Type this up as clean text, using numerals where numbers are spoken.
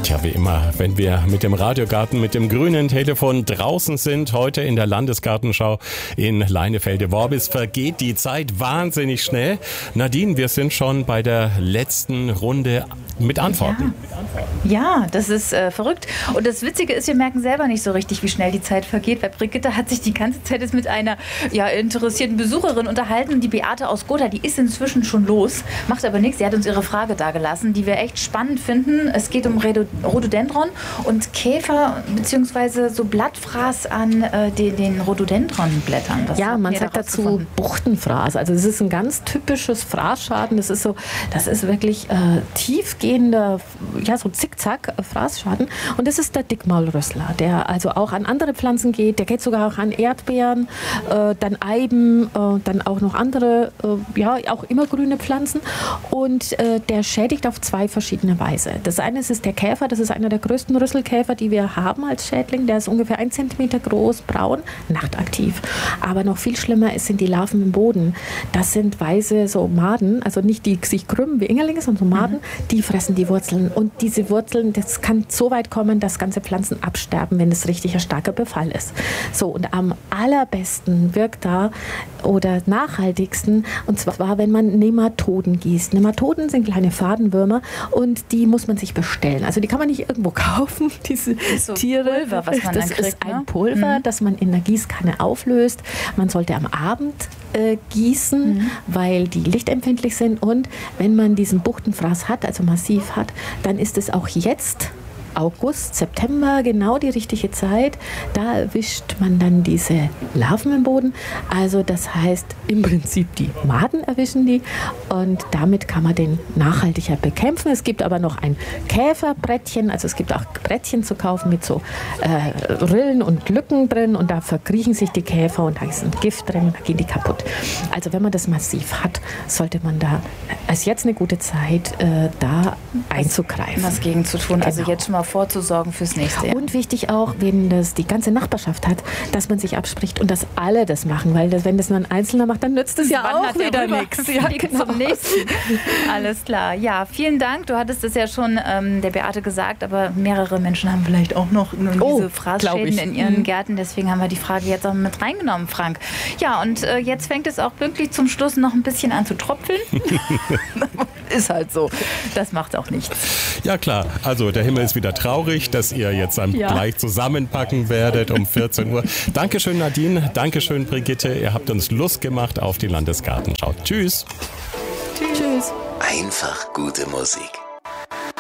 Tja, wie immer, wenn wir mit dem Radiogarten, mit dem grünen Telefon draußen sind, heute in der Landesgartenschau in Leinefelde-Worbis, vergeht die Zeit wahnsinnig schnell. Nadine, wir sind schon bei der letzten Runde mit Antworten. Ja, das ist verrückt. Und das Witzige ist, wir merken selber nicht so richtig, wie schnell die Zeit vergeht, weil Brigitte hat sich die ganze Zeit jetzt mit einer interessierten Besucherin unterhalten. Die Beate aus Gotha, die ist inzwischen schon los, macht aber nichts. Sie hat uns ihre Frage dagelassen, die wir echt spannend finden. Es geht um Rhododendron und Käfer bzw. so Blattfraß an den Rhododendronblättern. Ja, man sagt dazu Buchtenfraß. Also es ist ein ganz typisches Fraßschaden. Das ist wirklich tiefgehender, so Zickzack-Fraßschaden. Und das ist der Dickmaulrüssler, der also auch an andere Pflanzen geht. Der geht sogar auch an Erdbeeren, dann Eiben, dann auch noch andere, auch immergrüne Pflanzen. Und der schädigt auf zwei verschiedene Weise. Das eine ist der Käfer, das ist einer der größten Rüsselkäfer, die wir haben als Schädling. Der ist ungefähr 1 Zentimeter groß, braun, nachtaktiv. Aber noch viel schlimmer sind die Larven im Boden. Das sind weiße so Maden, also nicht die sich krümmen wie Ingerlinge, sondern so Maden, die fressen die Wurzeln. Und diese Wurzeln, das kann so weit kommen, dass ganze Pflanzen absterben, wenn es richtig ein starker Befall ist. So, und am allerbesten wirkt da oder nachhaltigsten, und zwar, wenn man Nematoden gießt. Nematoden sind kleine Fadenwürmer und die muss man sich bestellen. Also die kann man nicht irgendwo kaufen, diese so Tiere. Pulver, was man das dann kriegt, ist ein Pulver, das man in der Gießkanne auflöst. Man sollte am Abend gießen, weil die lichtempfindlich sind. Und wenn man diesen Buchtenfraß hat, also massiv hat, dann ist es auch jetzt August, September, genau die richtige Zeit. Da erwischt man dann diese Larven im Boden. Also das heißt, im Prinzip die Maden erwischen die und damit kann man den nachhaltiger bekämpfen. Es gibt aber noch ein Käferbrettchen, also es gibt auch Brettchen zu kaufen mit so Rillen und Lücken drin und da verkriechen sich die Käfer und da ist ein Gift drin und da gehen die kaputt. Also wenn man das massiv hat, sollte man da, ist jetzt eine gute Zeit, da einzugreifen. Was gegen zu tun, also jetzt schon mal vorzusorgen fürs nächste Jahr. Und wichtig auch, wenn das die ganze Nachbarschaft hat, dass man sich abspricht und dass alle das machen, weil wenn das nur ein Einzelner macht, dann nützt es ja auch wieder nichts. Ja, genau. Zum nächsten. Alles klar. Ja, vielen Dank. Du hattest es ja schon der Beate gesagt, aber mehrere Menschen haben vielleicht auch noch diese Fraßschäden in ihren Gärten. Deswegen haben wir die Frage jetzt auch mit reingenommen, Frank. Ja, und jetzt fängt es auch pünktlich zum Schluss noch ein bisschen an zu tropfeln. Ist halt so. Das macht auch nichts. Ja klar, also der Himmel ist wieder traurig, dass ihr jetzt gleich zusammenpacken werdet um 14 Uhr. Dankeschön Nadine, Dankeschön Brigitte, ihr habt uns Lust gemacht auf die Landesgartenschau. Tschüss. Tschüss. Einfach gute Musik.